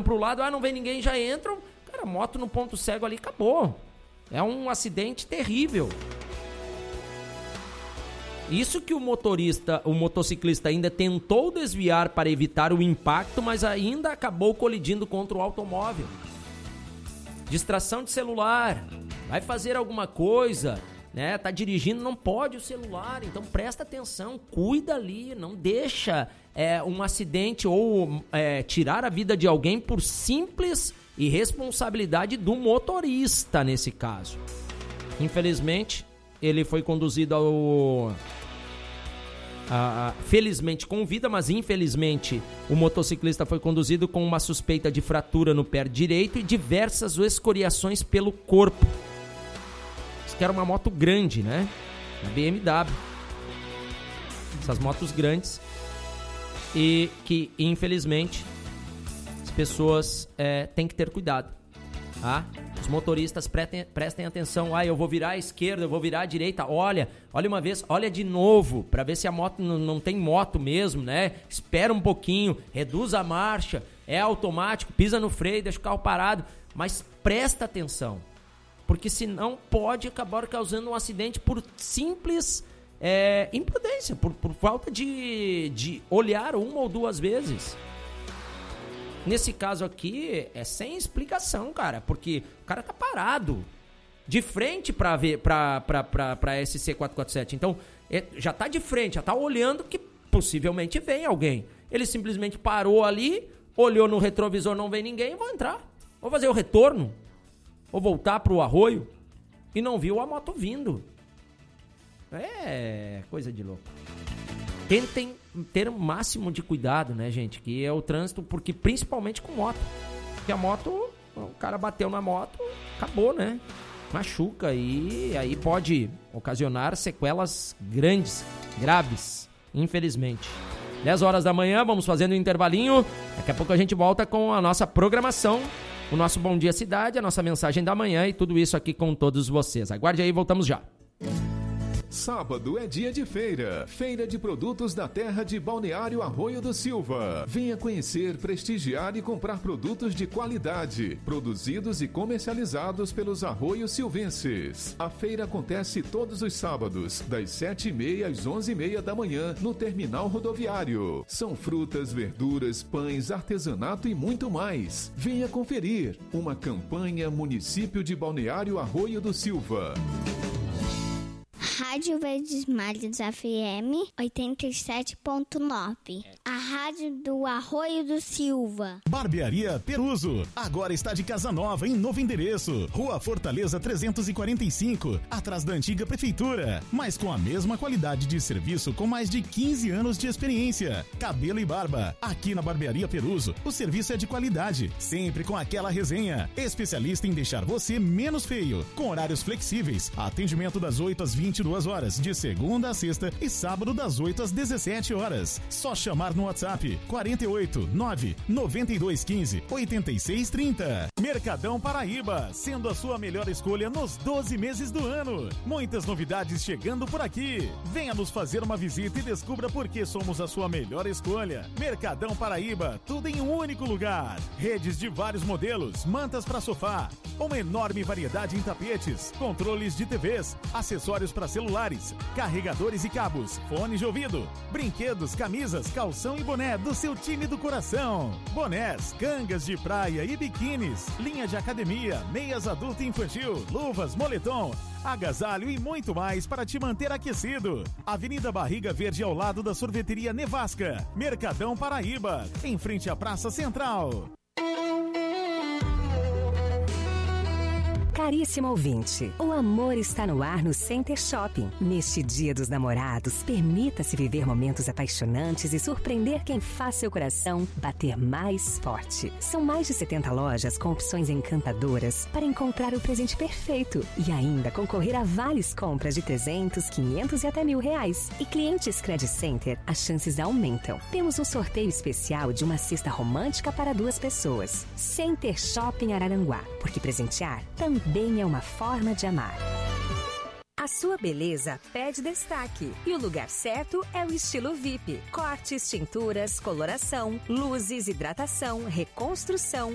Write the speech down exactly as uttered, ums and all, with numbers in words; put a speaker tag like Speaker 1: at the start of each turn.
Speaker 1: pro lado, ah, não vem ninguém, já entram. Cara, moto no ponto cego ali, acabou. É um acidente terrível. Isso que o motorista, o motociclista ainda tentou desviar para evitar o impacto, mas ainda acabou colidindo contra o automóvel. Distração de celular, vai fazer alguma coisa, né? Tá dirigindo, não pode o celular, então presta atenção, cuida ali, não deixa é, um acidente ou é, tirar a vida de alguém por simples irresponsabilidade do motorista nesse caso. Infelizmente, ele foi conduzido ao... A, a, felizmente com vida, mas infelizmente o motociclista foi conduzido com uma suspeita de fratura no pé direito e diversas escoriações pelo corpo. Isso que era uma moto grande, né? Uma B M W. Essas motos grandes. E que, infelizmente, as pessoas é, têm que ter cuidado. Tá? Os motoristas prestem, prestem atenção. Ah, eu vou virar à esquerda, eu vou virar à direita. Olha, olha uma vez, olha de novo, para ver se a moto não, não tem moto mesmo, né? Espera um pouquinho, reduz a marcha, é automático, pisa no freio, deixa o carro parado. Mas presta atenção, porque senão pode acabar causando um acidente por simples é, imprudência, por, por falta de, de olhar uma ou duas vezes. Nesse caso aqui, é sem explicação, cara, porque o cara tá parado de frente pra, ver, pra, pra, pra, pra S C quatrocentos e quarenta e sete. Então, é, já tá de frente, já tá olhando que possivelmente vem alguém. Ele simplesmente parou ali, olhou no retrovisor, não vem ninguém, vou entrar. Vou fazer o retorno, vou voltar pro arroio e não viu a moto vindo. É coisa de louco. Tentem ter o máximo de cuidado, né, gente? Que é o trânsito, porque principalmente com moto. Porque a moto, o cara bateu na moto, acabou, né? Machuca e aí pode ocasionar sequelas grandes, graves, infelizmente. dez horas da manhã, vamos fazendo um intervalinho. Daqui a pouco a gente volta com a nossa programação, o nosso Bom Dia Cidade, a nossa mensagem da manhã e tudo isso aqui com todos vocês. Aguarde aí, voltamos já.
Speaker 2: Sábado é dia de feira. Feira de produtos da terra de Balneário Arroio do Silva. Venha conhecer, prestigiar e comprar produtos de qualidade, produzidos e comercializados pelos arroios silvenses. A feira acontece todos os sábados, das sete e meia às onze e meia da manhã, no terminal rodoviário. São frutas, verduras, pães, artesanato e muito mais. Venha conferir. Uma campanha Município de Balneário Arroio do Silva.
Speaker 3: Rádio Verdes Mares F M oitenta e sete ponto nove. A rádio do Arroio do Silva.
Speaker 4: Barbearia Peruso. Agora está de casa nova em novo endereço. Rua Fortaleza trezentos e quarenta e cinco, atrás da antiga prefeitura. Mas com a mesma qualidade de serviço com mais de quinze anos de experiência. Cabelo e barba. Aqui na Barbearia Peruso, o serviço é de qualidade. Sempre com aquela resenha. Especialista em deixar você menos feio. Com horários flexíveis. Atendimento das oito às vinte e duas horas, de segunda a sexta e sábado das oito às dezessete horas. Só chamar no WhatsApp quarenta e oito, nove, noventa e dois, quinze, oitenta e seis, trinta. Mercadão Paraíba, sendo a sua melhor escolha nos doze meses do ano. Muitas novidades chegando por aqui. Venha nos fazer uma visita e descubra por que somos a sua melhor escolha. Mercadão Paraíba, tudo em um único lugar. Redes de vários modelos, mantas para sofá, uma enorme variedade em tapetes, controles de T Vs, acessórios para celulares, carregadores e cabos, fones de ouvido, brinquedos, camisas, calção e boné do seu time do coração. Bonés, cangas de praia e biquínis, linha de academia, meias adulto e infantil, luvas, moletom, agasalho e muito mais para te manter aquecido. Avenida Barriga Verde ao lado da sorveteria Nevasca. Mercadão Paraíba, em frente à Praça Central.
Speaker 5: Caríssimo ouvinte, o amor está no ar no Center Shopping. Neste Dia dos Namorados, permita-se viver momentos apaixonantes e surpreender quem faz seu coração bater mais forte. São mais de setenta lojas com opções encantadoras para encontrar o presente perfeito e ainda concorrer a várias compras de trezentos, quinhentos e até mil reais. E clientes Credit Center, as chances aumentam. Temos um sorteio especial de uma cesta romântica para duas pessoas. Center Shopping Araranguá, porque presentear também Bem é uma forma de amar. A sua beleza pede destaque e o lugar certo é o estilo V I P. Cortes, tinturas, coloração, luzes, hidratação, reconstrução,